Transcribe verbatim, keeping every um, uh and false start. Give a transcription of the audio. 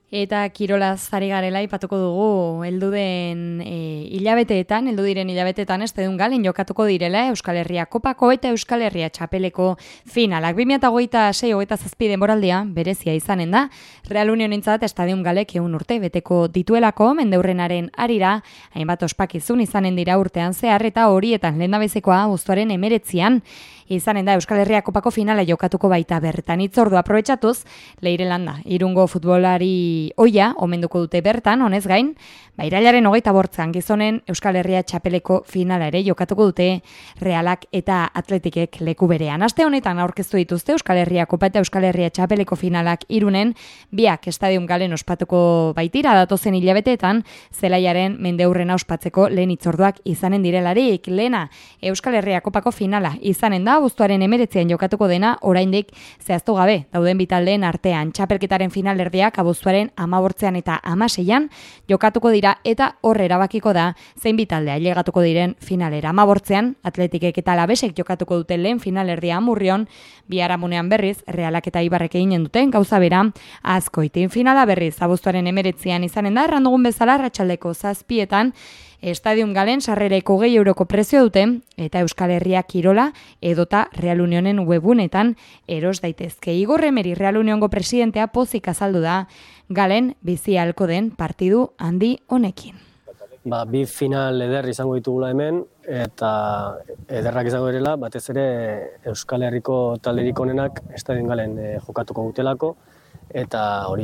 Eta kirolaz ari garela ipatuko dugu heldu den e, hilabeteetan, heldu diren hilabeteetan Estadium Galen jokatuko direla Euskal Herria Kopako eta Euskal Herria Txapeleko finalak. bi mila hogeita sei hogeita zazpi denboraldia berezia izanen da. Real Unionentzat Estadium Galek ehun urte beteko dituelako mendeurrenaren arira, hainbat ospakizun izanen dira urtean zehar eta horietan lehendabezekoa abuztuaren hemeretzian izanen da Euskal Herria Kopako finala jokatuko baita bertan. Hitzordua aprobetxatuz, Leire Landa, Irungo futbolari oia, omenduko dute bertan, honez gain, irailaren hogeita bortzan gizonen Euskal Herria Txapeleko finala ere jokatuko dute Realak eta Atletikek leku berean. Aste honetan aurkeztu dituzte Euskal Herria Kopa eta Euskal Herria Txapeleko finalak Irunen, biak Estadium Galen ospatuko baitira datozen hilabeteetan, zelaiaren mendeurrena ospatzeko lehen hitzorduak izanen direlarik. Lehena Euskal Herria Kopako finala izanen da, abuztuaren hemeretzian jokatuko dena, oraindik zehaztu gabe dauden bitaldeen artean. Txapelketaren finalerdiak abuztuaren hamabortzean eta hamaseian jokatuko dira eta horre erabakiko da zein bitaldea ailegatuko diren finalera. hamabortzean Atletikek eta Alabesek jokatuko dute lehen finalerdia Amurrion, biharamunean berriz Realak eta Ibarrek eginen duten gauza bera Azkoitin. Finala berriz abuztuaren hemeretzian izanen da, erran dugun bezala arratsaldeko zazpietan Estadium Galen sarrereko gehi euroko prezio dute eta Euskal Herria Kirola edota Real Unionen webunetan eros daitezke. Igor Remeri Real Uniongo presidentea pozik azaldu da Galen bizi ahalko den partidu handi honekin. Ba, bi final eder izango ditugula hemen eta ederrak izango direla, batez ere Euskal Herriko talderik onenak Estadium Galen eh, jokatuko dutelako eta hori